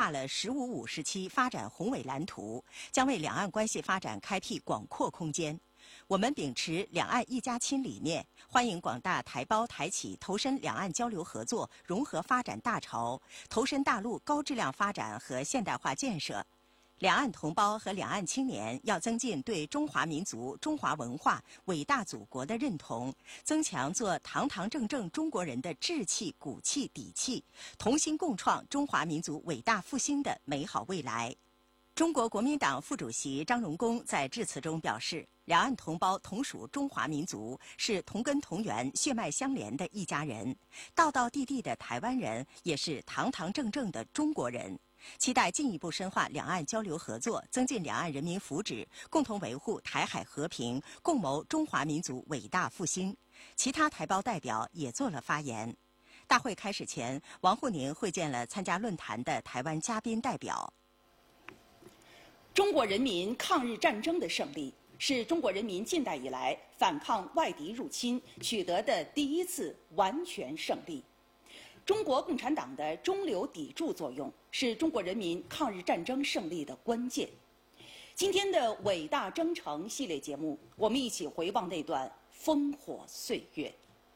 划了“十五五”时期发展宏伟蓝图，将为两岸关系发展开辟广阔空间。我们秉持两岸一家亲理念，欢迎广大台胞台企投身两岸交流合作、融合发展大潮，投身大陆高质量发展和现代化建设。两岸同胞和两岸青年要增进对中华民族、中华文化、伟大祖国的认同，增强做堂堂正正中国人的志气、骨气、底气，同心共创中华民族伟大复兴的美好未来。中国国民党副主席张荣恭在致辞中表示，两岸同胞同属中华民族，是同根同源、血脉相连的一家人，道道地地的台湾人也是堂堂正正的中国人。期待进一步深化两岸交流合作，增进两岸人民福祉，共同维护台海和平，共谋中华民族伟大复兴。其他台胞代表也做了发言。大会开始前，王沪宁会见了参加论坛的台湾嘉宾代表。 中国人民抗日战争的胜利，是中国人民近代以来反抗外敌入侵取得的第一次完全胜利。中国共产党的中流砥柱作用，是中国人民抗日战争胜利的关键。今天的伟大征程系列节目，我们一起回望那段烽火岁月。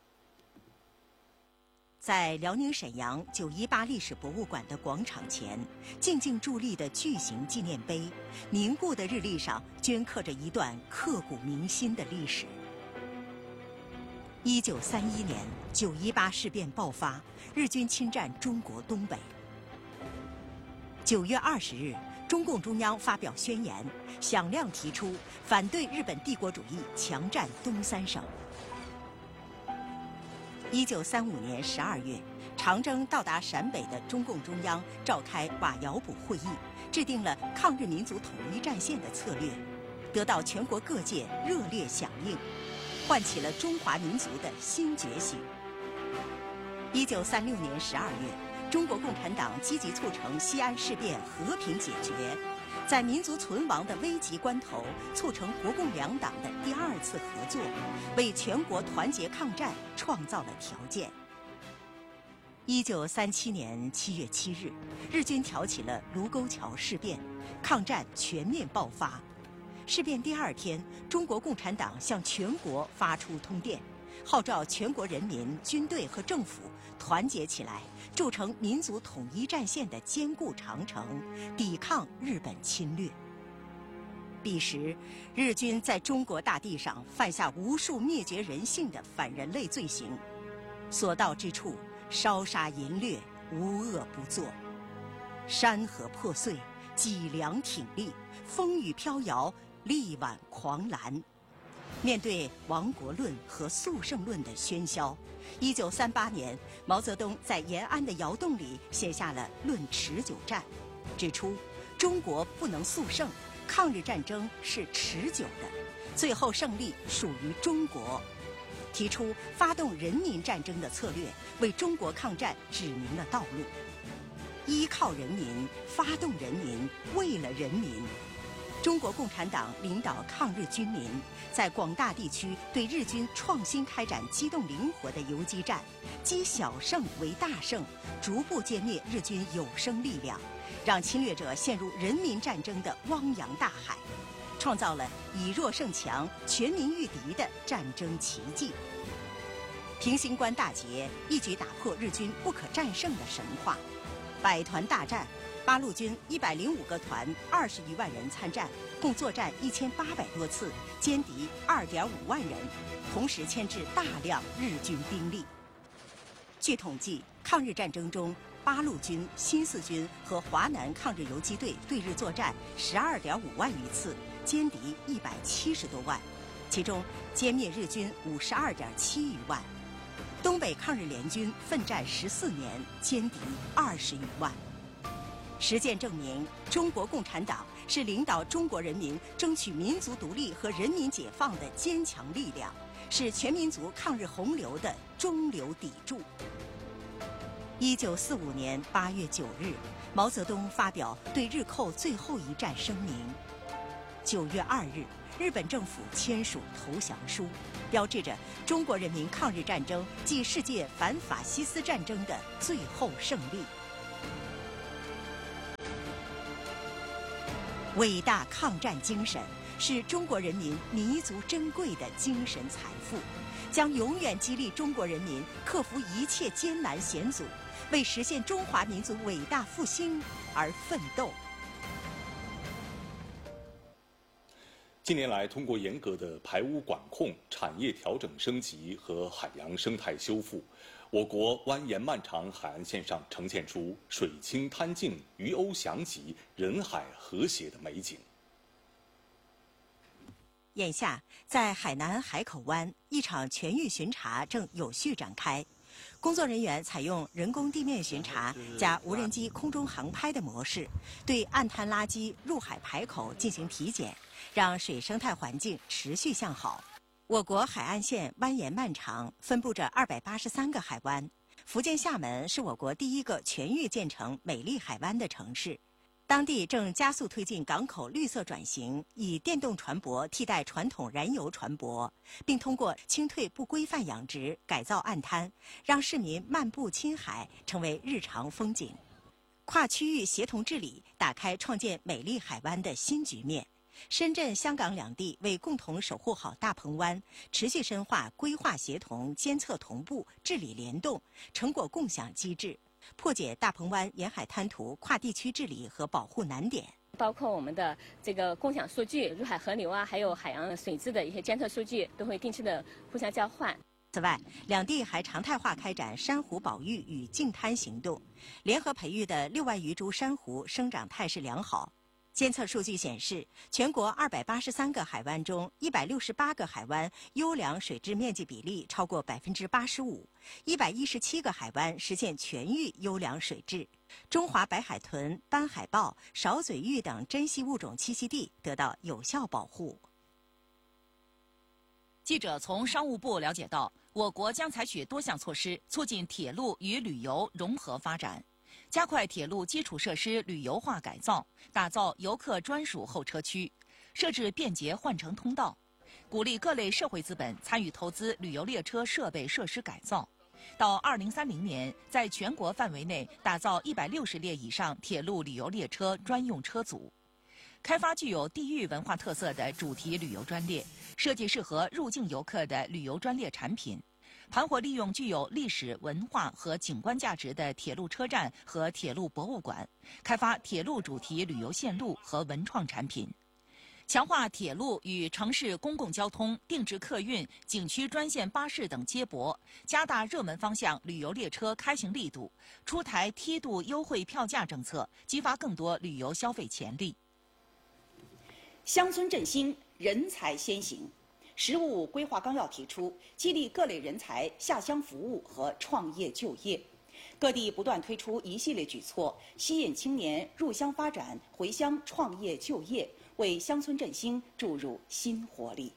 在辽宁沈阳918历史博物馆的广场前，静静伫立的巨型纪念碑，凝固的日历上镌刻着一段刻骨铭心的历史。1931年918事变爆发，日军侵占中国东北。9月20日，中共中央发表宣言，响亮提出反对日本帝国主义强占东三省。1935年12月，长征到达陕北的中共中央召开瓦窑堡会议，制定了抗日民族统一战线的策略，得到全国各界热烈响应，唤起了中华民族的新觉醒。1936年12月，中国共产党积极促成西安事变和平解决，在民族存亡的危急关头，促成国共两党的第二次合作，为全国团结抗战创造了条件。1937年7月7日，日军挑起了卢沟桥事变，抗战全面爆发。事变第二天，中国共产党向全国发出通电，号召全国人民、军队和政府团结起来，筑成民族统一战线的坚固长城，抵抗日本侵略。彼时，日军在中国大地上犯下无数灭绝人性的反人类罪行，所到之处烧杀淫掠，无恶不作。山河破碎，脊梁挺立，风雨飘摇，力挽狂澜。面对亡国论和速胜论的喧嚣，1938年，毛泽东在延安的窑洞里写下了《论持久战》，指出中国不能速胜，抗日战争是持久的，最后胜利属于中国。提出发动人民战争的策略，为中国抗战指明了道路。依靠人民，发动人民，为了人民。中国共产党领导抗日军民，在广大地区对日军创新开展机动灵活的游击战，积小胜为大胜，逐步歼灭日军有生力量，让侵略者陷入人民战争的汪洋大海，创造了以弱胜强、全民御敌的战争奇迹。平型关大捷一举打破日军不可战胜的神话。百团大战，八路军105个团，20余万人参战，共作战1800多次，歼敌2.5万人，同时牵制大量日军兵力。据统计，抗日战争中，八路军、新四军和华南抗日游击队对日作战12.5万余次，歼敌170多万，其中歼灭日军52.7余万。东北抗日联军奋战14年，歼敌20余万。实践证明，中国共产党是领导中国人民争取民族独立和人民解放的坚强力量，是全民族抗日洪流的中流砥柱。1945年8月9日，毛泽东发表对日寇最后一战声明。9月2日，日本政府签署投降书，标志着中国人民抗日战争继世界反法西斯战争的最后胜利。 伟大抗战精神是中国人民弥足珍贵的精神财富，将永远激励中国人民克服一切艰难险阻，为实现中华民族伟大复兴而奋斗。 近年来，通过严格的排污管控、产业调整升级和海洋生态修复，我国蜿蜒漫长海岸线上呈现出水清滩净、鱼鸥翔集、人海和谐的美景。 眼下，在海南海口湾，一场全域巡查正有序展开。工作人员采用人工地面巡查加无人机空中航拍的模式，对岸滩垃圾入海排口进行体检，让水生态环境持续向好。我国海岸线蜿蜒漫长，分布着283个海湾。福建厦门是我国第一个全域建成美丽海湾的城市。当地正加速推进港口绿色转型，以电动船舶替代传统燃油船舶，并通过清退不规范养殖、改造岸滩，让市民漫步亲海成为日常风景。跨区域协同治理打开创建美丽海湾的新局面。深圳、香港两地为共同守护好大鹏湾，持续深化规划协同、监测同步、治理联动、成果共享机制，破解大鹏湾沿海滩涂跨地区治理和保护难点。 包括我们的这个共享数据、入海河流还有海洋水质的一些监测数据，都会定期的互相交换。 此外，两地还常态化开展珊瑚保育与净滩行动，联合培育的6万余株珊瑚生长态势良好。监测数据显示，全国283个海湾中，168个海湾优良水质面积比例超过85%，117个海湾实现全域优良水质。中华白海豚、斑海豹、少嘴鹬等珍稀物种栖息地得到有效保护。 记者从商务部了解到，我国将采取多项措施，促进铁路与旅游融合发展。加快铁路基础设施旅游化改造，打造游客专属候车区，设置便捷换乘通道，鼓励各类社会资本参与投资旅游列车设备设施改造。到2030年，在全国范围内打造160列以上铁路旅游列车专用车组，开发具有地域文化特色的主题旅游专列，设计适合入境游客的旅游专列产品。盘活利用具有历史文化和景观价值的铁路车站和铁路博物馆，开发铁路主题旅游线路和文创产品，强化铁路与城市公共交通、定制客运、景区专线巴士等接驳，加大热门方向旅游列车开行力度，出台梯度优惠票价政策，激发更多旅游消费潜力。 乡村振兴，人才先行。“十五五”规划纲要提出，激励各类人才下乡服务和创业就业。各地不断推出一系列举措，吸引青年入乡发展、回乡创业就业，为乡村振兴注入新活力。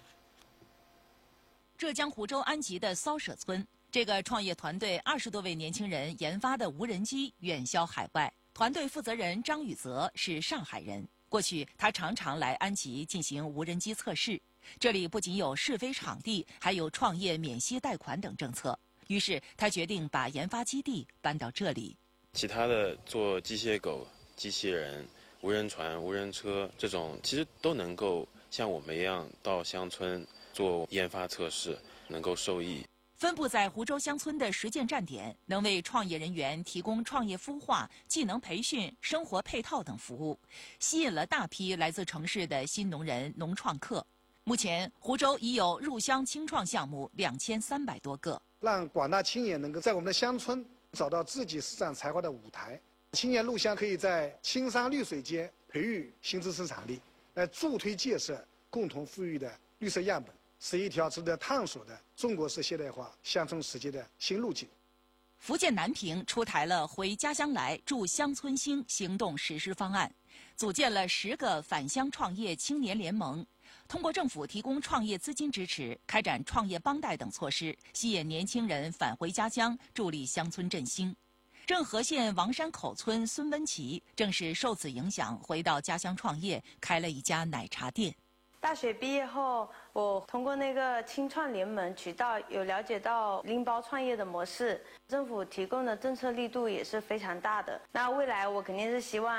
浙江湖州安吉的骚舍村，这个创业团队20多位年轻人研发的无人机远销海外。团队负责人张宇泽是上海人，过去他常常来安吉进行无人机测试。这里不仅有试飞场地，还有创业免息贷款等政策。于是他决定把研发基地搬到这里。 其他的做机械狗、机器人、无人船、无人车这种，其实都能够像我们一样到乡村做研发测试，能够受益。 分布在湖州乡村的实践站点，能为创业人员提供创业孵化、技能培训、生活配套等服务，吸引了大批来自城市的新农人、农创客。目前，湖州已有入乡青创项目2300多个， 让广大青年能够在我们的乡村找到自己施展才华的舞台。青年入乡可以在青山绿水间培育新知识产力，来助推建设共同富裕的绿色样本，是一条值得探索的中国式现代化乡村实践的新路径。 福建南平出台了回家乡来助乡村兴行动实施方案，组建了10个返乡创业青年联盟。通过政府提供创业资金支持，开展创业帮带等措施，吸引年轻人返回家乡，助力乡村振兴。郑和县王山口村孙文琪正是受此影响，回到家乡创业，开了一家奶茶店。 大学毕业后，我通过那个青创联盟渠道有了解到拎包创业的模式，政府提供的政策力度也是非常大的。那未来我肯定是希望